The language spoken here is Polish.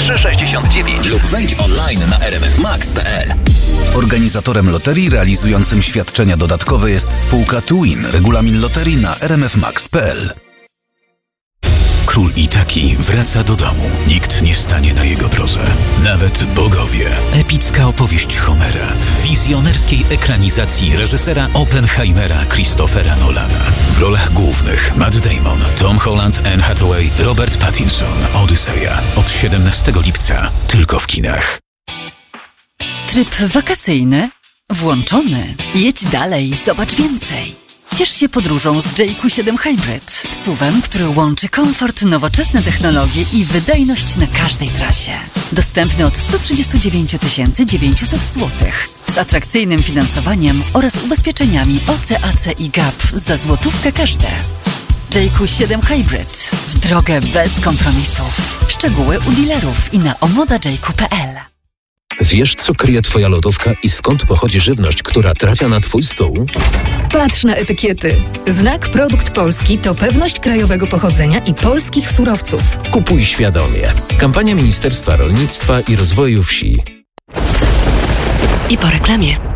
369 lub wejdź online na rmfmax.pl. Organizatorem loterii realizującym świadczenia dodatkowe jest spółka Twin. Regulamin loterii na rmfmax.pl. Król Itaki wraca do domu. Nikt nie stanie na jego drodze. Nawet bogowie. Epicka opowieść Homera w wizjonerskiej ekranizacji reżysera Oppenheimera Christophera Nolana. W rolach głównych Matt Damon, Tom Holland, Anne Hathaway, Robert Pattinson. Odyseja. Od 17 lipca. Tylko w kinach. Tryb wakacyjny? Włączony. Jedź dalej, zobacz więcej. Ciesz się podróżą z JQ7 Hybrid. SUV-em, który łączy komfort, nowoczesne technologie i wydajność na każdej trasie. Dostępny od 139 900 zł. Z atrakcyjnym finansowaniem oraz ubezpieczeniami OC, AC i GAP za złotówkę każde. JQ7 Hybrid. W drogę bez kompromisów. Szczegóły u dealerów i na omodajq.pl. Wiesz, co kryje Twoja lodówka i skąd pochodzi żywność, która trafia na Twój stół? Patrz na etykiety. Znak Produkt Polski to pewność krajowego pochodzenia i polskich surowców. Kupuj świadomie. Kampania Ministerstwa Rolnictwa i Rozwoju Wsi. I po reklamie.